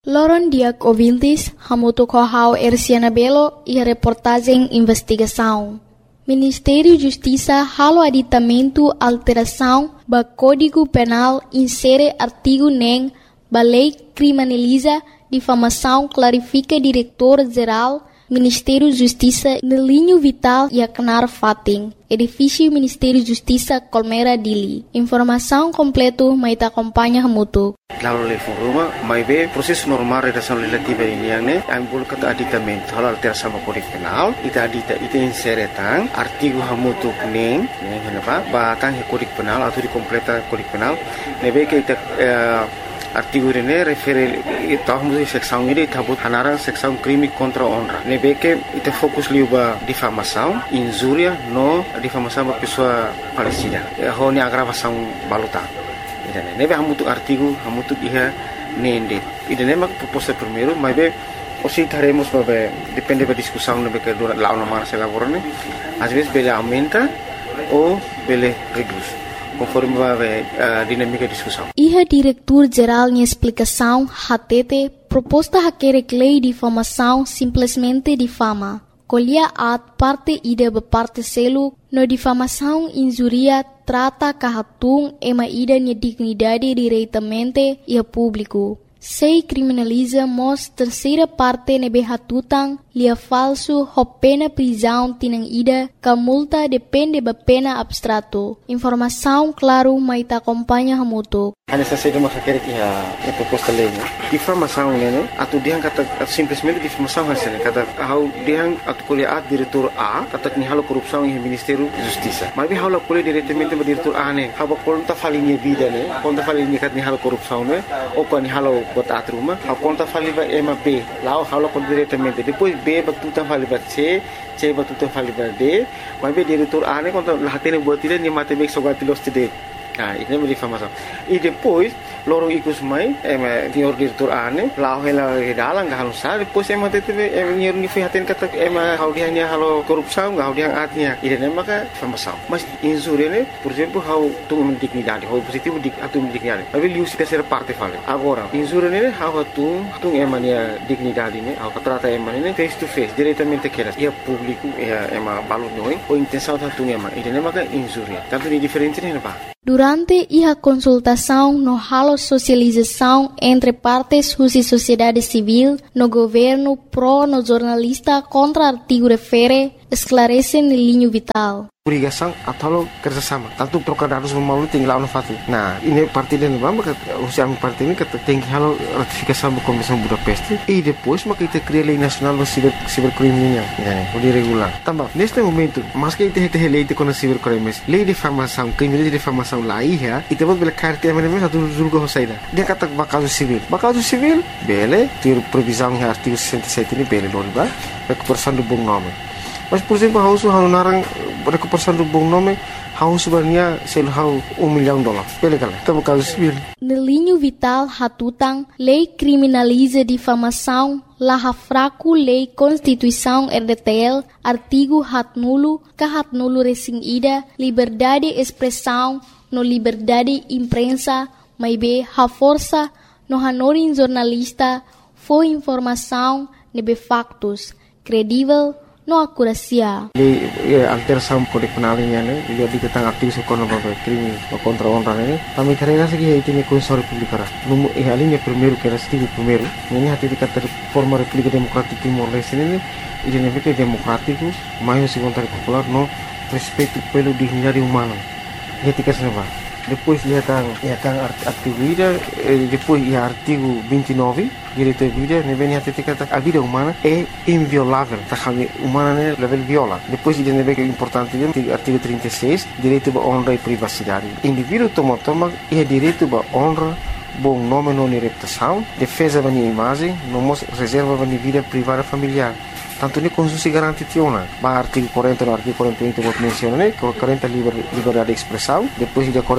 Loron Diak ouvintes, hamuto kohau Erciana Belo e a reportagem investigação. Ministério da Justiça halo aditamento alteração ba Código Penal insere artigo nem ba lei criminaliza difamação clarifica diretor-geral Ministério da Justiça no linho vital e Aknar Fating, edifício Ministério da Justiça Colmeira Dili. Informação completa mai ta acompanha hamuto. Lalu le foruma mai be proses normal redação legislativa ini yang ne ambul kata aditamento hal alteração ba Código Penal ita insere tang artigo hamutu kuning yang kenapa ba tang Código Penal atau di completa Código Penal nebe ke ita artigo ini refere tahun seksão ini tabut hanarang seksão crime contra honra nebe ke ita fokus liuba difamação injuria no difamação ba pessoa Palestina honi agravação baluta. Nebe hamutu artigo hamutu iha nende. Idane mak proposta primeiro, mas be osi taremos babe depende da discussão nebe que dura lá uma se elaborane. Às vezes bele aumenta ou bele reduz, conforme babe dinâmica da discussão. Iha diretor-geral em explicação hatete proposta hakere lei de difamação simplesmente difama. Colhia at parte ida ba parte selu no difamação injuria trata kahatung ema ida nia dignidade diretamente e a público. Sei criminaliza mos terceira parte nebe hatutang lia falso ho pena prisão tinang ida ka multa depende ba pena abstrato. Informação claro mai ta acompanha hamuto. Hanya saja cuma sakit ya proposta lainnya. Difamação ini, atau dia kata simplesmente difamação hasilnya kata how dia atau kuliah diretor A kata ni halo korupsi yang Ministério da Justiça. Mas dia halo kuliah diretamente ba diretor A ne, haba konta falinya vida ne, konta falinya kat ni halo korupsi ne, opa ni halo buat atruma, haba konta fali ba M B, lao halo konta diretamente. Depois B batutan fali ba C batutan fali ba D, mas dia diretor A ne konta lahatene buat dia ni mate bek sogati los tide. Nah, ini menjadi difamação. E depois, loro ikus mai, senhor diretor ane, lau hela dalang gak halusa, depois teve senhor ni fihaten kata how dia ni halo korupsão, how dia atnya. Ide nem maka difamação. Mas injuria ne, por exemplo, how tu dignidade, how positivo atu dignidade. Tapi liu si terceira parte fale. Agora, injuria ne, how tu emania dignidade ne, how trata emania face to face, diretamente keras. Ia público, ia balut noi, ou intenção tu ema. Ide nem maka injuria. Tanto ni diferente ne ba. Durante a consultação no halo socialização entre partes da sociedade civil, no governo pro no jornalista contra artigo refere, esclarece no linho vital. Obrigação atau kerjasama. Tanto trocar dados melalui tinggal no fati. Nah, ini parti dan bamba usia parti ini kata tinggi halo ratifikasi bu Komisi Budapest. E depois maka kita cria lei nacional do cibercriminal, ya, udah regular. Tambah, neste momento, mas que kita lei de contra cibercrimes, lei de difamação, crime de difamação lá ia, e depois bela carta mesmo satu julga hosaida. Dia kata bakal civil, bele, ter previsão em artigo 67 ini bele loriba, recuperação do bom nome. Mas por exemplo, hausu narang recuperação do bom nome, hausu sebenarnya sel hau $1 milhão. Bele kala, tá bakal civil. No linho vital hatutang, lei criminaliza difamação, laha fraco lei Constituição RDTL, artigo hatnulo, kahatnulo resing ida, liberdade expressão, no liberdade imprensa, maibe ha força, no hanorin jornalista, foi informação, nebe factos, credível, no akurasia. Alteração Código Penal ini ne, dia tentang artigo sekono babe crime contra honra ne. Kami carrega segi itu ne Constituição Republicana. Numu alinha primeiro que era artigo primeiro. Ini hati dikata forma República Democrática Timor-Leste ne, ini ne que democrático, mais se vontade popular no respeito pelo dignidade humana. Dia tika senava. Depois ia tang artigo ida, depois ia artigo 29, direito à vida, ne vem hati dikata a vida humana é inviolável, tá kami humana ne level viola. Depois ia ne que importante artigo 36, direito à honra e privacidade. Indivíduo toma é direito à honra, bom nome não reputação, defesa da minha imagem, não reserva da minha vida privada familiar. Tanto ni Constitusi garanti tiona, ba artigo 40 no artigo 41 vou mencionar, né? 40 liberdade de expressão, depois de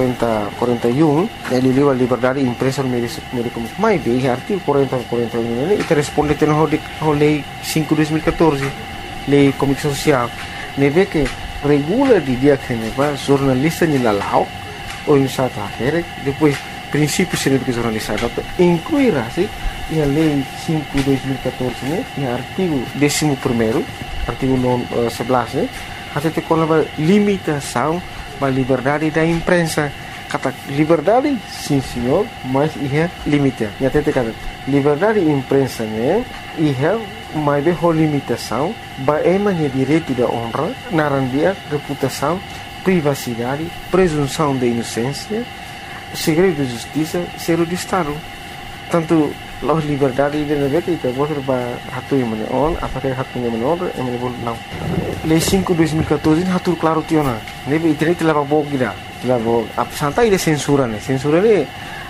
41 ele livre liberdade de imprensa no meio comunicação. Mas bem, artigo 40 41 né? E responde tem a lei 5/2014, lei comunicação social, né? Vê que regula de dia que né, jornalista ni lalau ou em sata, depois princípios de educação jornalista incluirá-se a Lei 5/2014, né, e o artigo 11º, artigo 11, né, até com a limitação da liberdade da imprensa. Kata liberdade, sim senhor, mas é limite. E até kata liberdade da imprensa, né, mas é limitação, é direito da honra, narandia, reputação, privacidade, presunção de inocência, segredo de justiça, segredo de Estado. Tanto as liberdades de negócio que você vai hatu yang menol, apakah hatu yang menol, yang menol não. Lei 5/2014 hatu claro tiona. Nebe internet leva bom gida, leva santai de censura né. Censura ne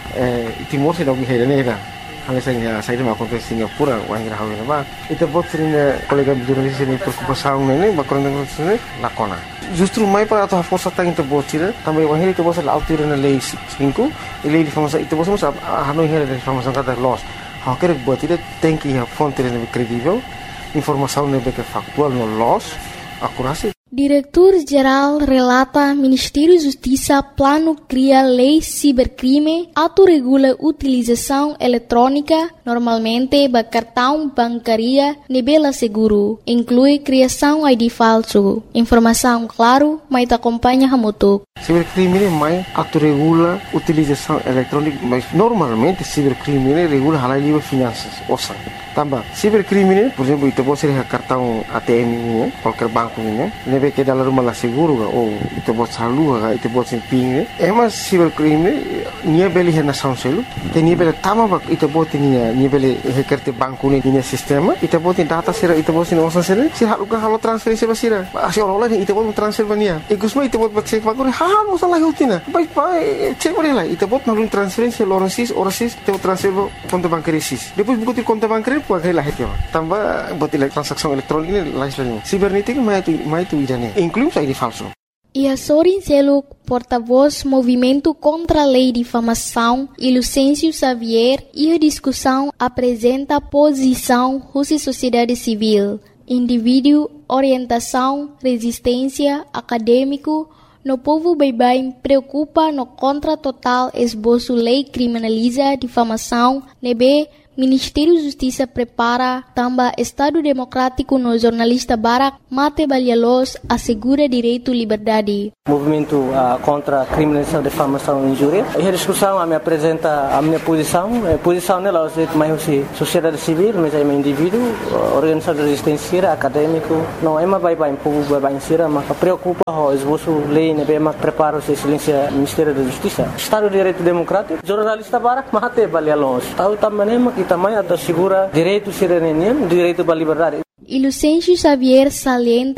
Timor se dog hera ne da. Hanya saya mau kontes Singapura, wang grahau ne ba. Itu bot sering kolega jurnalis ini preocupação ne, bakon ne lakona. Justru mai para a força tá into botira, também o ele to la altura na lei 5, e lei de informação itu botamos a Hanoi hele de informação cada loss. A querer botira tem que a fonte ne credível, informação ne que factual no loss, acurácia. Diretor-Geral relata Ministério Justiça plano cria lei cibercrime, autorregula utilização eletrônica, normalmente ba cartão bancária nebela seguro, inclui criação ID falso. Informação claro, mas te acompanha hamutuk. Cibercrime mais autorregula utilização eletrônica, mas normalmente cibercrime regula halal livre finanças, osa. Tambah, cibercrime, por exemplo, itu pode ser cartão ATM ini, qualquer banco ini, nebe que dalam rumah seguro ou itu pode saldo, itu pode ser PIN. Mas cibercrime nia beli hena sanselu, que nia beli tama itu pode nia beli hekerte banco ini nia sistema, itu pode data sira, itu pode nia osan sira, si haluka halu transferensi basira, asi orang lain itu pode transfer bania. Igusma itu pode cek fakuri, halu salah hutina, baik cek boleh lah, itu pode nalun transferensi lorosis, orasis, itu transfer konta bankarisis. Depois buku konta bankari pakai lah itu. Tambah buat transaksi elektronik ini lain. Sibernetik mai tu idane. Inclui ID falso. E a Sorin Seluk, porta-voz Movimento contra a Lei de Difamação, e Lucêncio Xavier, e a discussão apresenta posição Rússia Sociedade Civil, indivíduo, orientação, resistência, acadêmico, no povo bem preocupa no contra total esboço lei criminaliza difamação, nebe Ministério da Justiça prepara também Estado Democrático no jornalista Barak Mate Balhalos assegura direito à liberdade. Movimento contra a criminalização, difamação e injúria. A discussão me apresenta a minha posição. A posição nela é mais sociedade civil, mas é um indivíduo, organização de resistência, acadêmico. Não é mais bem povo bem sira, mas preocupa o esboço lei, né, mas prepara o silêncio Ministério da Justiça. Estado de Direito Democrático, jornalista Barak Mate Balhalos. Tahu também que também assegura direito cidadania, direito à liberdade. E Lucêncio Xavier salienta